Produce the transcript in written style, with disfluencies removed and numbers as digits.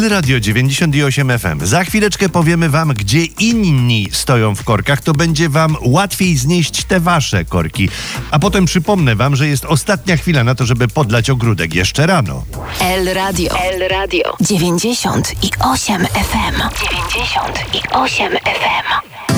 Radio 98 FM. Za chwileczkę powiemy wam, gdzie inni stoją w korkach. To będzie wam łatwiej znieść te wasze korki. A potem przypomnę wam, że jest ostatnia chwila na to, żeby podlać ogródek jeszcze rano. El Radio 98 FM. 98 FM.